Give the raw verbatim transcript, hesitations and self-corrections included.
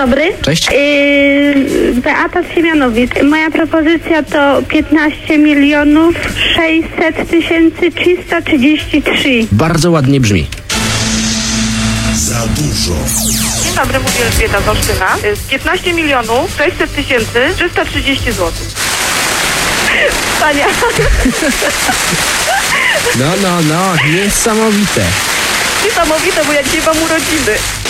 dobry. Cześć. Yy, Beata z Siemianowic. Moja propozycja to piętnaście milionów sześćset tysięcy trzysta trzydzieści trzy. Bardzo ładnie brzmi. Za dużo. Dzień dobry, mówię Elżbieta z Olsztyna. piętnaście milionów sześćset tysięcy trzysta trzydzieści złotych. Tania. No, no, no, niesamowite. Niesamowite, bo ja dzisiaj mam urodziny.